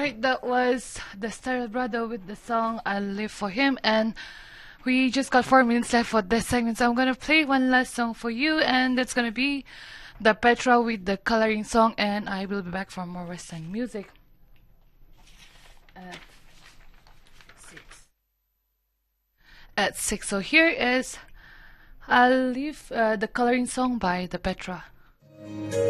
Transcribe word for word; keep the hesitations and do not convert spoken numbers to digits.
Alright, that was the Style Brother with the song I'll Live for Him, and we just got four minutes left for this segment, so I'm gonna play one last song for you, and that's gonna be the Petra with the Coloring Song, and I will be back for more Western music. At six. At six. So here is I'll Leave uh, the Coloring Song by the Petra.